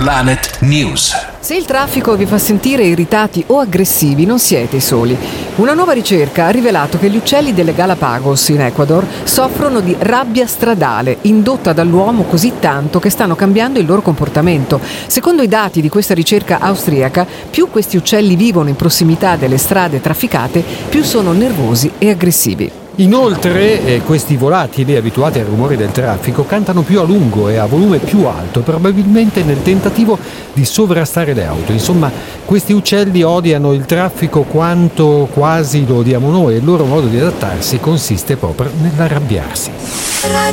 Planet News. Se il traffico vi fa sentire irritati o aggressivi, non siete i soli. Una nuova ricerca ha rivelato che gli uccelli delle Galapagos in Ecuador soffrono di rabbia stradale, indotta dall'uomo così tanto che stanno cambiando il loro comportamento. Secondo i dati di questa ricerca austriaca, più questi uccelli vivono in prossimità delle strade trafficate, più sono nervosi e aggressivi. Inoltre, questi volatili, abituati ai rumori del traffico, cantano più a lungo e a volume più alto, probabilmente nel tentativo di sovrastare le auto. Insomma, questi uccelli odiano il traffico quanto quasi lo odiamo noi, e il loro modo di adattarsi consiste proprio nell'arrabbiarsi.